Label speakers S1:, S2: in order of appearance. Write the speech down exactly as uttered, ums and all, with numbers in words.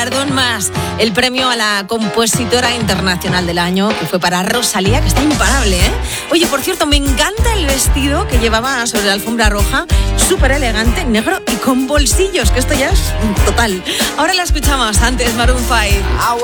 S1: galardón más, el premio a la compositora internacional del año, que fue para Rosalía, que está imparable, ¿eh? Oye, por cierto, me encanta el vestido que llevaba sobre la alfombra roja, súper elegante, negro y con bolsillos, que esto ya es total. Ahora la escuchamos, antes Maroon five.